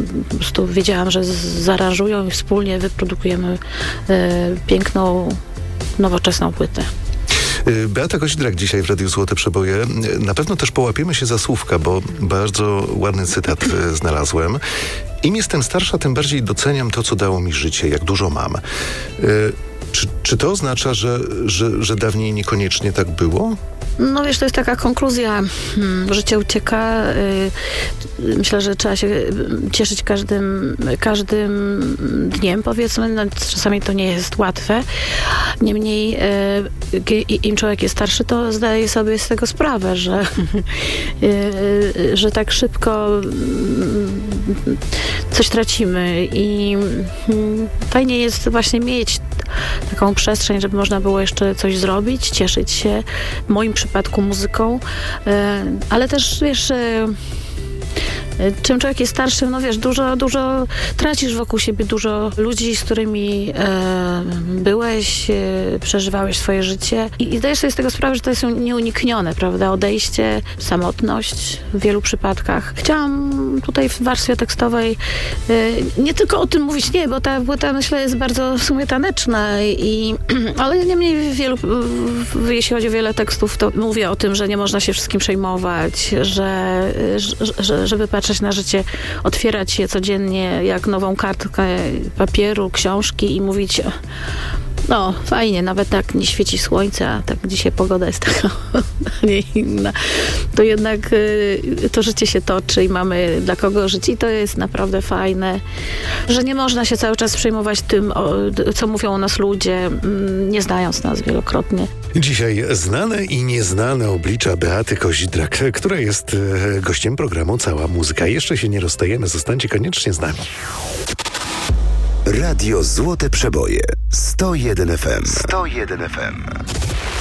po prostu wiedziałam, że zaaranżują i wspólnie wyprodukujemy piękną, nowoczesną płytę. Beata Kozidrak dzisiaj w Radiu Złote Przeboje. Na pewno też połapiemy się za słówka, bo bardzo ładny cytat znalazłem. Im jestem starsza, tym bardziej doceniam to, co dało mi życie, jak dużo mam. Czy to oznacza, że dawniej niekoniecznie tak było? No wiesz, to jest taka konkluzja. Życie ucieka. Myślę, że trzeba się cieszyć każdym dniem, powiedzmy. No, czasami to nie jest łatwe. Niemniej im człowiek jest starszy, to zdaje sobie z tego sprawę, że tak szybko coś tracimy i fajnie jest właśnie mieć taką przestrzeń, żeby można było jeszcze coś zrobić, cieszyć się, w moim przypadku muzyką, ale też wiesz, czym człowiek jest starszy, no wiesz, dużo tracisz wokół siebie, dużo ludzi, z którymi byłeś, przeżywałeś swoje życie i zdajesz sobie z tego sprawę, że to jest nieuniknione, prawda? Odejście, samotność w wielu przypadkach. Chciałam tutaj w warstwie tekstowej nie tylko o tym mówić, nie, bo ta płyta, myślę, jest bardzo w sumie taneczna, ale niemniej jeśli chodzi o wiele tekstów, to mówię o tym, że nie można się wszystkim przejmować, żeby patrzeć na życie, otwierać je codziennie jak nową kartkę papieru, książki i mówić, no fajnie, nawet tak nie świeci słońce, a tak dzisiaj pogoda jest taka nie inna, to jednak to życie się toczy i mamy dla kogo żyć i to jest naprawdę fajne, że nie można się cały czas przejmować tym, co mówią o nas ludzie, nie znając nas wielokrotnie. Dzisiaj znane i nieznane oblicza Beaty Kozidrak, która jest gościem programu Cała Muzyka. Jeszcze się nie rozstajemy, zostańcie koniecznie z nami. Radio Złote Przeboje 101 FM. 101 FM.